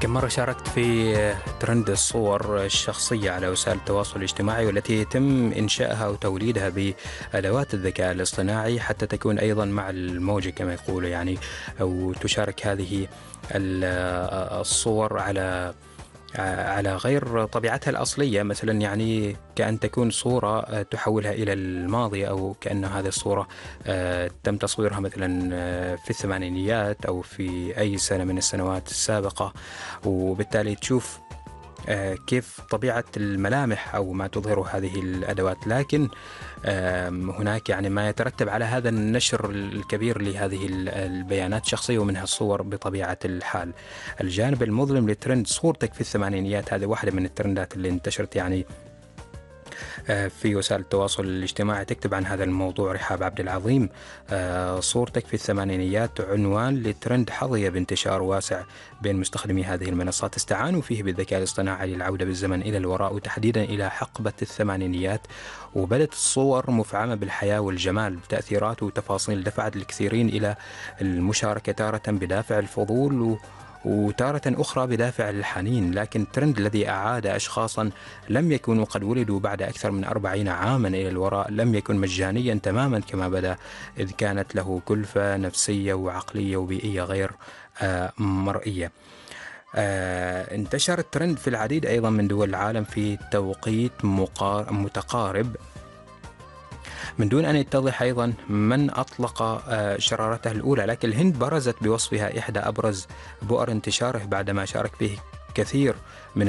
كم مرة شاركت في ترند الصور الشخصية على وسائل التواصل الاجتماعي والتي يتم إنشائها وتوليدها بأدوات الذكاء الاصطناعي حتى تكون أيضا مع الموجة كما يقولوا يعني، أو تشارك هذه الصور على غير طبيعتها الأصلية، مثلا يعني كأن تكون صورة تحولها إلى الماضي، أو كأن هذه الصورة تم تصويرها مثلا في الثمانينيات أو في أي سنة من السنوات السابقة، وبالتالي تشوف كيف طبيعة الملامح أو ما تظهر هذه الأدوات. لكن هناك يعني ما يترتب على هذا النشر الكبير لهذه البيانات الشخصية ومنها الصور بطبيعة الحال. الجانب المظلم لترند صورتك في الثمانينيات، هذه واحدة من الترندات اللي انتشرت يعني في وسائل التواصل الاجتماعي. تكتب عن هذا الموضوع رحاب عبد العظيم: صورتك في الثمانينيات عنوان لترند حظي بانتشار واسع بين مستخدمي هذه المنصات، استعانوا فيه بالذكاء الاصطناعي للعودة بالزمن إلى الوراء وتحديدا إلى حقبة الثمانينيات، وبدت الصور مفعمة بالحياة والجمال بتأثيرات وتفاصيل دفعت الكثيرين إلى المشاركة، تارة بدافع الفضول وتارة أخرى بدافع الحنين. لكن الترند الذي أعاد أشخاصا لم يكونوا قد ولدوا بعد أكثر من 40 عاما إلى الوراء لم يكن مجانيا تماما كما بدأ، إذ كانت له كلفة نفسية وعقلية وبيئية غير مرئية. انتشر الترند في العديد أيضا من دول العالم في توقيت متقارب من دون أن يتضح أيضا من أطلق شرارته الأولى، لكن الهند برزت بوصفها إحدى أبرز بؤر انتشاره بعدما شارك فيه كثير من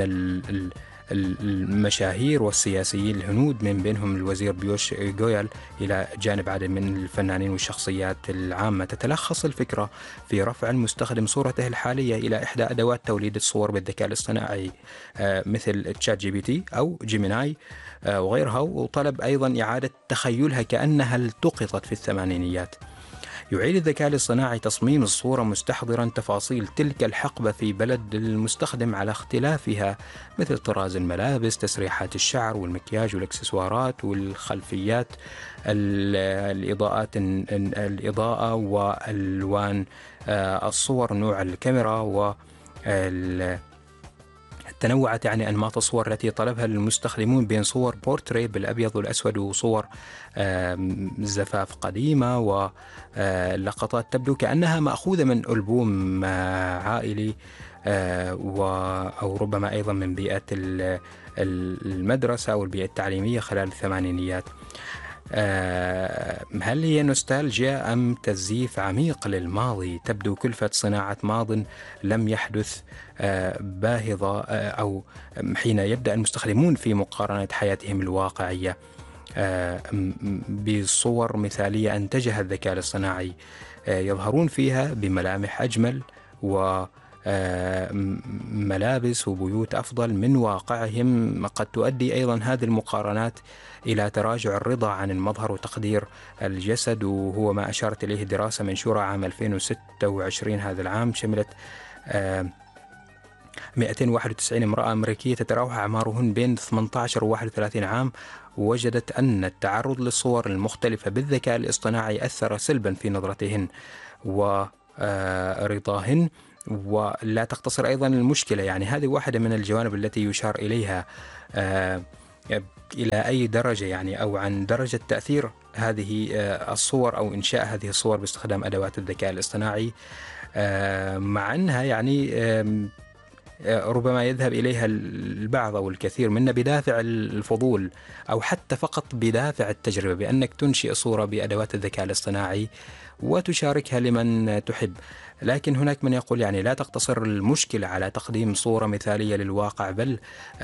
المشاهير والسياسيين الهنود، من بينهم الوزير بيوش غويل، إلى جانب عدد من الفنانين والشخصيات العامة. تتلخص الفكرة في رفع المستخدم صورته الحالية إلى إحدى أدوات توليد الصور بالذكاء الاصطناعي مثل تشات جي بي تي أو جيميناي وغيرها، وطلب أيضا إعادة تخيلها كأنها التقطت في الثمانينيات. يعيد الذكاء الاصطناعي تصميم الصورة مستحضرا تفاصيل تلك الحقبة في بلد المستخدم على اختلافها، مثل طراز الملابس، تسريحات الشعر والمكياج والإكسسوارات والخلفيات، الإضاءة والوان الصور، نوع الكاميرا، و تنوعت يعني أنماط الصور التي طلبها المستخدمون بين صور بورتري بالأبيض والأسود وصور زفاف قديمة ولقطات تبدو كأنها مأخوذة من ألبوم عائلي أو ربما أيضا من بيئة المدرسة أو البيئة التعليمية خلال الثمانينيات. هل هي نوستالجيا أم تزييف عميق للماضي؟ تبدو كلفة صناعة ماض لم يحدث باهظة أو حين يبدأ المستخدمون في مقارنة حياتهم الواقعية بصور مثالية أنتجها الذكاء الاصطناعي، يظهرون فيها بملامح أجمل وملابس وبيوت أفضل من واقعهم. قد تؤدي أيضا هذه المقارنات إلى تراجع الرضا عن المظهر وتقدير الجسد، وهو ما أشارت إليه دراسة منشورة عام 2026 هذا العام، شملت 291 امرأة أمريكية تتراوح أعمارهن بين 18 و 31 عام، ووجدت أن التعرض للصور المختلفة بالذكاء الاصطناعي أثر سلبا في نظرتهن ورضاهن. ولا تقتصر أيضا المشكلة، يعني هذه واحدة من الجوانب التي يشار إليها، إلى أي درجة يعني أو عن درجة تأثير هذه الصور أو إنشاء هذه الصور باستخدام أدوات الذكاء الاصطناعي، مع أنها يعني ربما يذهب إليها البعض أو الكثير منا بدافع الفضول أو حتى فقط بدافع التجربة، بأنك تنشئ صورة بأدوات الذكاء الاصطناعي وتشاركها لمن تحب. لكن هناك من يقول يعني لا تقتصر المشكلة على تقديم صورة مثالية للواقع، بل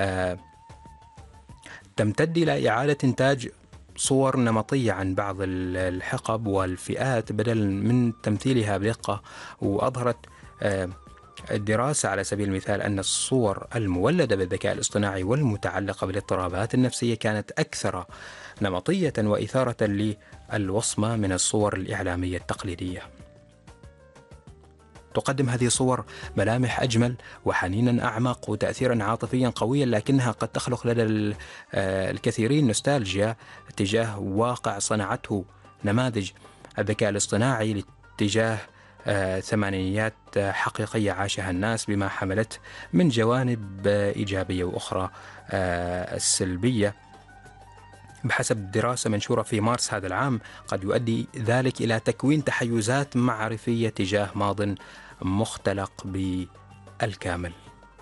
تمتد إلى إعادة إنتاج صور نمطية عن بعض الحقب والفئات بدل من تمثيلها بدقة. وأظهرت الدراسة على سبيل المثال أن الصور المولدة بالذكاء الاصطناعي والمتعلقة بالاضطرابات النفسية كانت أكثر نمطية وإثارة للوصمة من الصور الإعلامية التقليدية. تقدم هذه الصور ملامح أجمل وحنينا أعمق وتأثيرا عاطفيا قويا، لكنها قد تخلق لدى الكثيرين نوستالجيا تجاه واقع صنعته نماذج الذكاء الاصطناعي، تجاه ثمانينيات حقيقية عاشها الناس بما حملته من جوانب إيجابية وأخرى السلبية. بحسب دراسة منشورة في مارس هذا العام، قد يؤدي ذلك إلى تكوين تحيزات معرفية تجاه ماض مختلق بالكامل.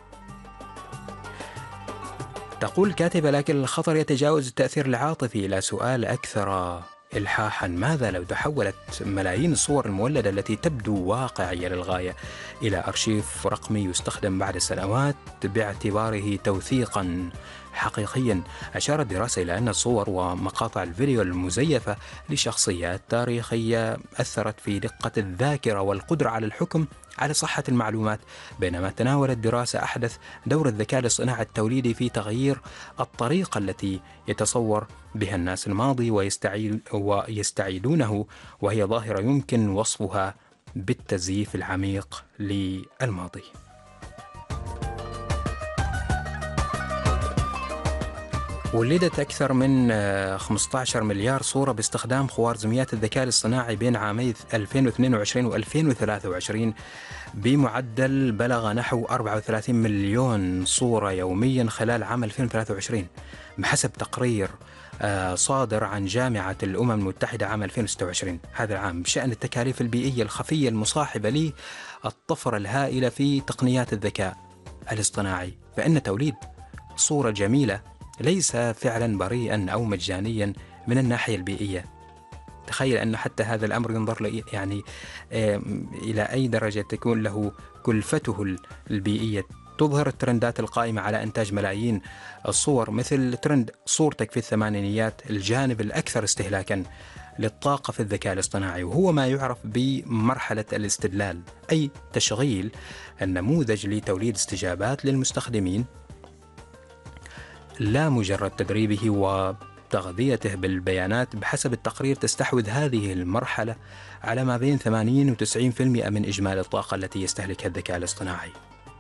تقول الكاتبة: لكن الخطر يتجاوز التأثير العاطفي إلى سؤال أكثر إلحاحا: ماذا لو تحولت ملايين الصور المولدة التي تبدو واقعية للغاية إلى أرشيف رقمي يستخدم بعد سنوات باعتباره توثيقا حقيقيا؟ أشارت الدراسة إلى أن الصور ومقاطع الفيديو المزيفة لشخصيات تاريخية أثرت في دقة الذاكرة والقدرة على الحكم على صحة المعلومات، بينما تناولت الدراسة أحدث دور الذكاء الاصطناعي التوليدي في تغيير الطريقة التي يتصور بها الناس الماضي ويستعيدونه، وهي ظاهرة يمكن وصفها بالتزييف العميق للماضي. ولدت أكثر من 15 مليار صورة باستخدام خوارزميات الذكاء الاصطناعي بين عامي 2022 و 2023 بمعدل بلغ نحو 34 مليون صورة يوميا خلال عام 2023، بحسب تقرير صادر عن جامعة الأمم المتحدة عام 2026 هذا العام بشأن التكاليف البيئية الخفية المصاحبة للطفرة الهائلة في تقنيات الذكاء الاصطناعي. فإن توليد صورة جميلة ليس فعلا بريئا أو مجانيا من الناحية البيئية. تخيل أن حتى هذا الأمر ينظر يعني إلى أي درجة تكون له كلفته البيئية. تظهر الترندات القائمة على إنتاج ملايين الصور مثل ترند صورتك في الثمانينيات الجانب الأكثر استهلاكا للطاقة في الذكاء الاصطناعي، وهو ما يعرف بمرحلة الاستدلال، أي تشغيل النموذج لتوليد استجابات للمستخدمين لا مجرد تدريبه وتغذيته بالبيانات. بحسب التقرير تستحوذ هذه المرحلة على ما بين 80 و 90% من إجمالي الطاقة التي يستهلكها الذكاء الاصطناعي.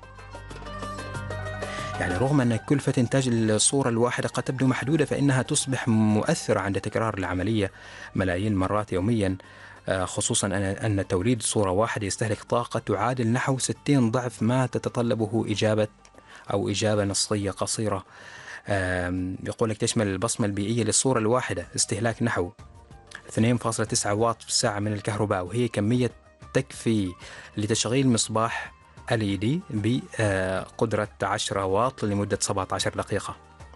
يعني رغم أن كلفة إنتاج الصورة الواحدة قد تبدو محدودة، فإنها تصبح مؤثرة عند تكرار العملية ملايين مرات يوميا، خصوصا أن توليد صورة واحدة يستهلك طاقة تعادل نحو 60 ضعف ما تتطلبه إجابة نصية قصيرة. يقول لك تشمل البصمة البيئية للصورة الواحدة استهلاك نحو 2.9 واط في الساعة من الكهرباء، وهي كمية تكفي لتشغيل مصباح LED بقدرة 10 واط لمدة 17 دقيقة.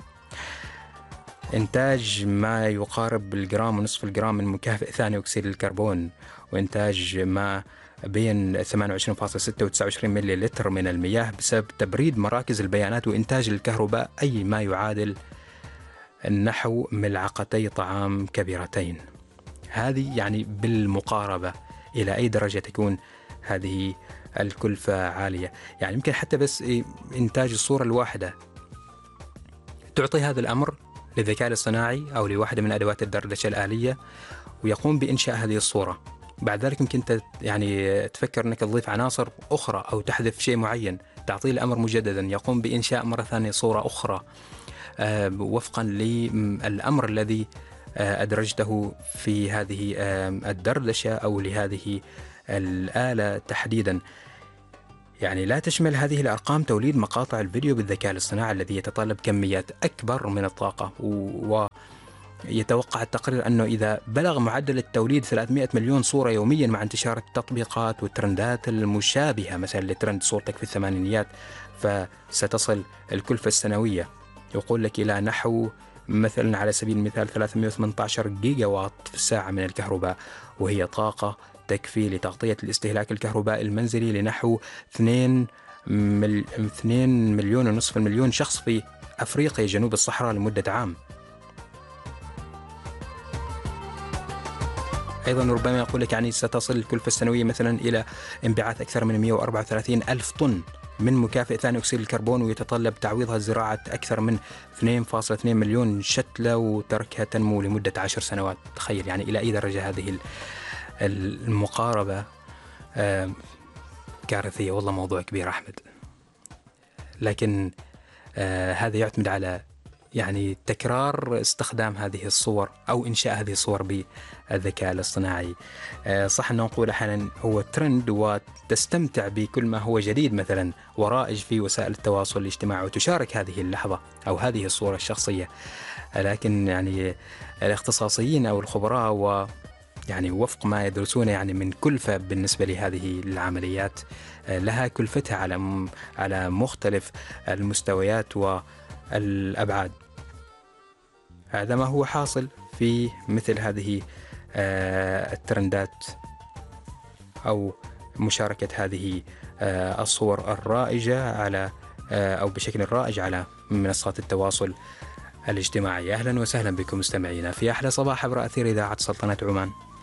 إنتاج ما يقارب الجرام ونصف الجرام من مكافئ ثاني أكسيد الكربون، وإنتاج ما بين 28.6 و 29 ملي لتر من المياه بسبب تبريد مراكز البيانات وإنتاج الكهرباء، أي ما يعادل نحو ملعقتي طعام كبيرتين. هذه يعني بالمقاربة إلى أي درجة تكون هذه الكلفة عالية. يعني يمكن حتى بس إنتاج الصورة الواحدة تعطي هذا الأمر للذكاء الاصطناعي أو لواحدة من أدوات الدردشة الآلية ويقوم بإنشاء هذه الصورة. بعد ذلك يمكن يعني تفكر أنك تضيف عناصر أخرى أو تحذف شيء معين، تعطيه الأمر مجددا، يقوم بإنشاء مرة ثانية صورة أخرى وفقا للأمر الذي أدرجته في هذه الدردشة أو لهذه الآلة تحديدا. يعني لا تشمل هذه الأرقام توليد مقاطع الفيديو بالذكاء الاصطناعي الذي يتطلب كميات أكبر من الطاقة، ويتوقع التقرير أنه إذا بلغ معدل التوليد 300 مليون صورة يوميا مع انتشار التطبيقات والترندات المشابهة مثلا لترند صورتك في الثمانينيات، فستصل الكلفة السنوية يقول لك إلى نحو مثلا على سبيل المثال 318 جيجا واط في الساعة من الكهرباء، وهي طاقة تكفي لتغطية الاستهلاك الكهربائي المنزلي لنحو 2 مليون ونصف المليون شخص في أفريقيا جنوب الصحراء لمدة عام. أيضا ربما يقول لك يعني ستصل الكلفة السنوية مثلا إلى انبعاث أكثر من 134 ألف طن من مكافئ ثاني أكسيد الكربون، ويتطلب تعويضها زراعة أكثر من 2.2 مليون شتلة وتركها تنمو لمدة 10 سنوات. تخيل يعني إلى أي درجة هذه المقاربة كارثية. والله موضوع كبير أحمد، لكن هذا يعتمد على يعني تكرار استخدام هذه الصور أو إنشاء هذه الصور بالذكاء الاصطناعي. صح أن نقول أحيانا هو ترند وتستمتع بكل ما هو جديد مثلا ورائج في وسائل التواصل الاجتماعي وتشارك هذه اللحظة أو هذه الصورة الشخصية، لكن يعني الاختصاصيين أو الخبراء يعني وفق ما يدرسون يعني من كلفة بالنسبة لهذه العمليات، لها كلفتها على مختلف المستويات والأبعاد. هذا ما هو حاصل في مثل هذه الترندات أو مشاركة هذه الصور الرائجة على أو بشكل رائج على منصات التواصل الاجتماعي. أهلا وسهلا بكم مستمعينا في أحلى صباح عبر أثير إذاعة سلطنة عمان.